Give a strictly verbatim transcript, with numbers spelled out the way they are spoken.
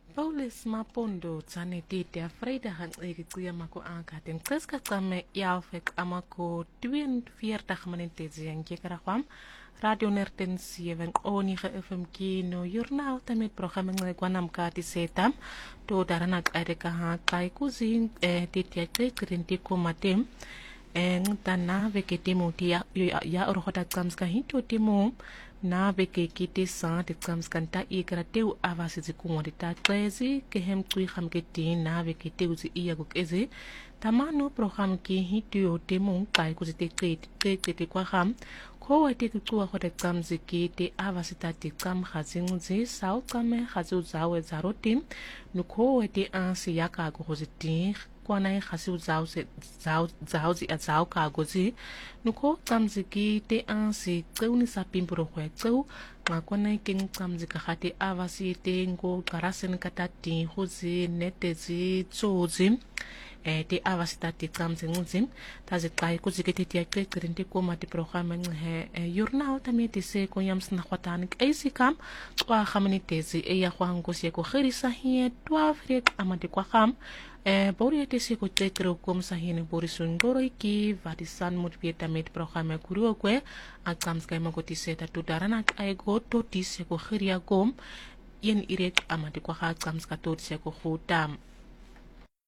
Paulus Mapondo Zanetite Freda han egitia mako anka den kreska kame yaufek amako tweeënveertig minute en kekera kwam Radio Nerten zeven onige F M Kino journaal met programma ngwanam kati setam to daranak adeka ha kai kuzin eh dit ya krenti komatem en tana vekete motia ya orhota kamska hinto timo na veke kiti san de kamskanta ikrateu avasi kungo ta trezi ke hem tui khamketi na veke teuzi iya gokeze tamano program ki hitio temo kai kuzite kret kret kwa kham ko wate kuwa khote kamziki te avasi ta te kam khazinguzi sau kame khazu zawe zarotim nuko wate ansi yaka goziti kwana khasi uzao se zao zao zi azao ka gozi nuko kamziki te ansi tseuni sapimburo khwe tseu ngakwana king kamzika khate avasi te ngo karasen katati hozi netezi tsozi eh te avasita te kamzinguzim taze kai kuzikete te krente koma te programa nge journal tamete se konyams na khwatanik esikam kwa khamanitezi e ya khwango se ko khirisa hie twafre amade kwa kham eh bori te se ko tekro kom sahine borisun goroiki vatisan mutpieta met programa kurio kwe akams kai magoti seta tu darana ai go to ti se ko khiria gom yen irek amade kwa kha kams ka to se ko khutam